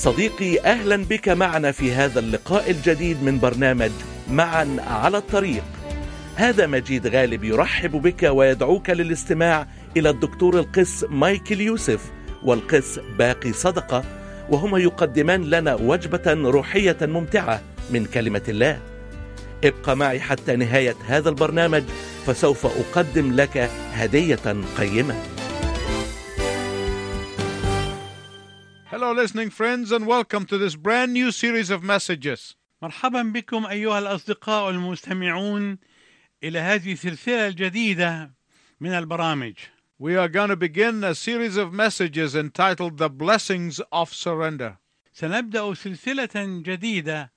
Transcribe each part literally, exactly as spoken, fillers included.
صديقي، أهلا بك معنا في هذا اللقاء الجديد من برنامج معا على الطريق. هذا مجيد غالب يرحب بك ويدعوك للاستماع إلى الدكتور القس مايكل يوسف والقس باقي صدقة، وهما يقدمان لنا وجبة روحية ممتعة من كلمة الله. ابقى معي حتى نهاية هذا البرنامج، فسوف أقدم لك هدية قيمة. Hello listening friends, and welcome to this brand new series of messages. مرحبا بكم أيها الأصدقاء المستمعون إلى هذه السلسلة الجديدة من البرامج. We are going to begin a series of messages entitled The Blessings of Surrender. سنبدأ سلسلة جديدة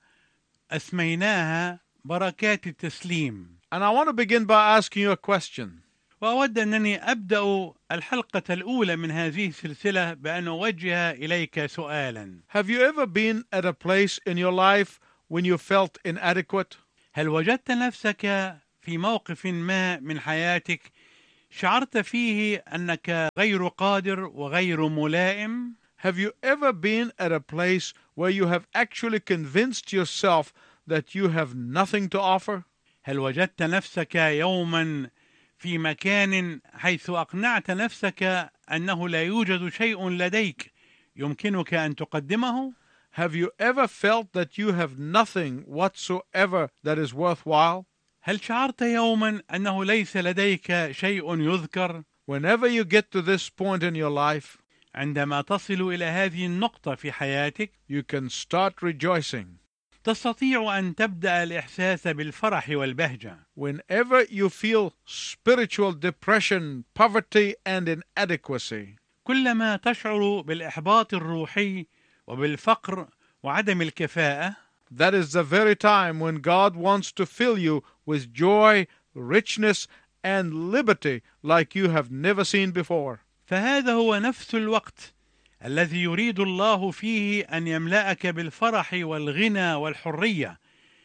أسميناها بركات التسليم. And I want to begin by asking you a question. وأود أنني أبدأ الحلقة الأولى من هذه السلسلة بأن أوجه إليك سؤالا. Have you ever been at a place in your life when you felt inadequate? هل وجدت نفسك في موقف ما من حياتك شعرت فيه أنك غير قادر وغير ملائم؟ Have you ever been at a place where you have actually convinced yourself that you have nothing to offer? هل وجدت نفسك يوما في مكان حيث أقنعت نفسك أنه لا يوجد شيء لديك يمكنك أن تقدمه؟ Have you ever felt that you have nothing whatsoever that is worthwhile? هل شعرت يوما أنه ليس لديك شيء يذكر؟ Whenever you get to this point in your life, عندما تصل إلى هذه النقطة في حياتك you can start rejoicing. تستطيع أن تبدأ الإحساس بالفرح والبهجة. Whenever you feel spiritual depression, poverty and inadequacy, كلما تشعر بالإحباط الروحي وبالفقر وعدم الكفاءة، that is the very time when God wants to fill you with joy, richness and liberty like you have never seen before. فهذا هو نفس الوقت الذي يريد الله فيه أن يملأك بالفرح والغنى والحرية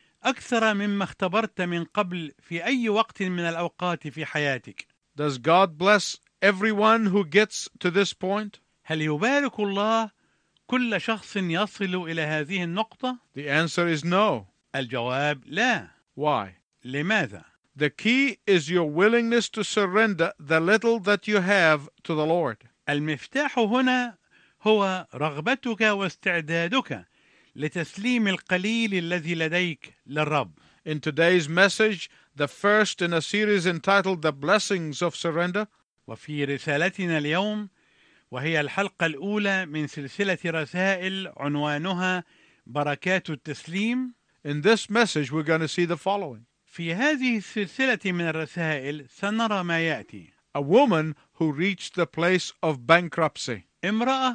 أكثر مما اختبرت من قبل في أي وقت من الأوقات في حياتك. Does God bless everyone who gets to this point? هل يبارك الله كل شخص يصل إلى هذه النقطة؟ The answer is no. الجواب لا. Why? لماذا؟ The key is your willingness to surrender the little that you have to the Lord. المفتاح هنا هو رغبتك واستعدادك لتسليم القليل الذي لديك للرب. In today's message, the first in a series entitled The Blessings of Surrender, وفي رسالتنا اليوم وهي الحلقة الأولى من سلسلة رسائل عنوانها بركات التسليم. in this message we're going to see the following. في هذه السلسلة من الرسائل سنرى ما يأتي. A woman who reached the place of bankruptcy. امرأة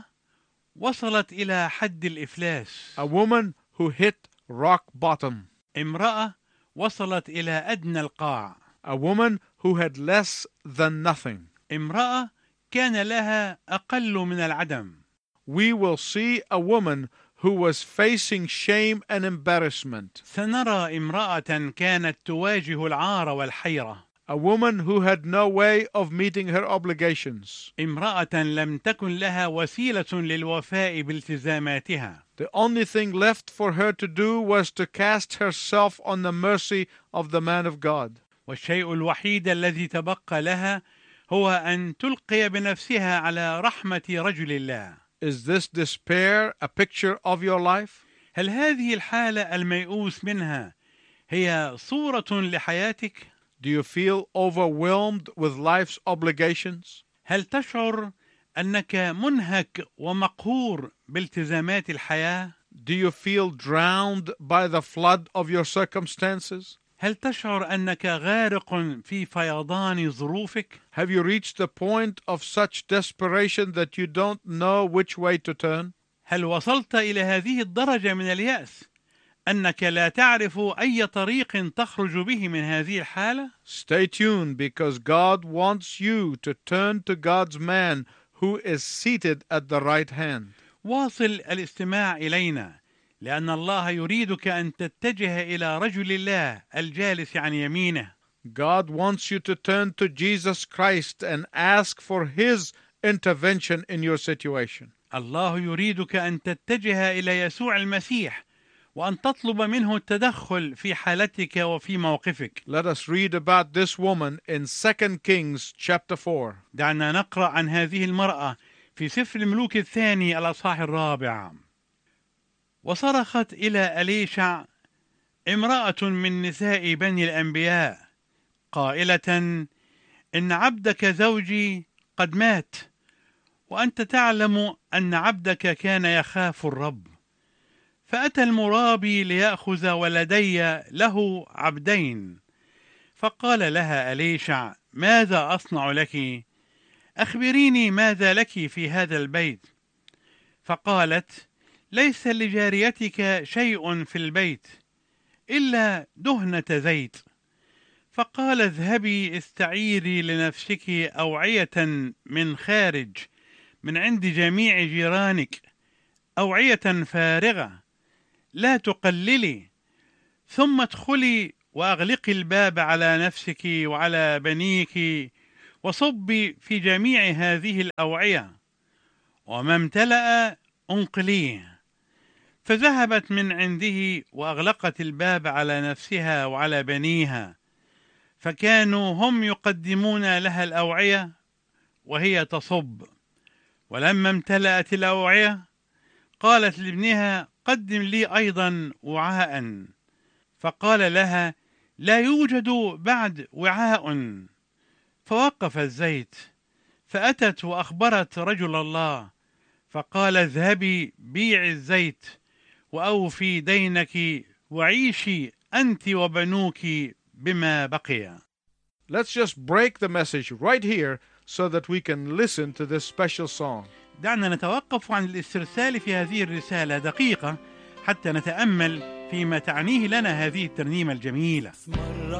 وصلت إلى حد الإفلاس. A woman who hit rock bottom. امرأة وصلت إلى أدنى القاع. A woman who had less than nothing. امرأة كان لها أقل من العدم. We will see a woman who was facing shame and embarrassment. سنرى امرأة كانت تواجه العار والحيرة. A woman who had no way of meeting her obligations. امرأة لم تكن لها وسيلة للوفاء بالتزاماتها. The only thing left for her to do was to cast herself on the mercy of the man of God. والشيء الوحيد الذي تبقى لها هو أن تلقي بنفسها على رحمة رجل الله. Is this despair a picture of your life? هل هذه الحالة الميؤوس منها هي صورة لحياتك؟ Do you feel overwhelmed with life's obligations? هل تشعر أنك منهك ومقهور بالتزامات الحياة؟ Do you feel drowned by the flood of your circumstances? هل تشعر أنك غارق في فيضان ظروفك؟ Have you reached the point of such desperation that you don't know which way to turn? هل وصلت إلى هذه الدرجة من اليأس أنك لا تعرف أي طريق تخرج به من هذه الحالة؟ Stay tuned, because God wants you to turn to God's man who is seated at the right hand. واصل الاستماع إلينا، لأن الله يريدك أن تتجه إلى رجل الله الجالس عن يمينه. God wants you to turn to Jesus Christ and ask for His intervention in your situation. الله يريدك أن تتجه إلى يسوع المسيح وأن تطلب منه التدخل في حالتك وفي موقفك. Let us read about this woman in Second Kings chapter four. دعنا نقرأ عن هذه المرأة في سفر الملوك الثاني الأصحاح الرابع. وصرخت إلى أليشع امرأة من نساء بني الأنبياء قائلة: إن عبدك زوجي قد مات، وأنت تعلم أن عبدك كان يخاف الرب، فأتى المرابي ليأخذ ولدي له عبدين. فقال لها أليشع: ماذا أصنع لك؟ أخبريني ماذا لك في هذا البيت. فقالت: ليس لجاريتك شيء في البيت إلا دهنة زيت. فقال: اذهبي استعيري لنفسك أوعية من خارج من عند جميع جيرانك، أوعية فارغة لا تقللي، ثم ادخلي وأغلقي الباب على نفسك وعلى بنيك، وصبي في جميع هذه الأوعية، وما امتلأ انقليه. فذهبت من عنده وأغلقت الباب على نفسها وعلى بنيها، فكانوا هم يقدمون لها الأوعية وهي تصب. ولما امتلأت الأوعية قالت لابنها: قدم لي أيضا وعاء. فقال لها: لا يوجد بعد وعاء. فوقف الزيت، فأتت وأخبرت رجل الله، فقال: اذهبي بيعي الزيت وأوفي دينك وعيشي أنت وبنوك بما بقي. Let's just break the message right here so that we can listen to this special song. دعنا نتوقف عن الاسترسال في هذه الرسالة دقيقة حتى نتأمل فيما تعنيه لنا هذه الترنيمة الجميلة.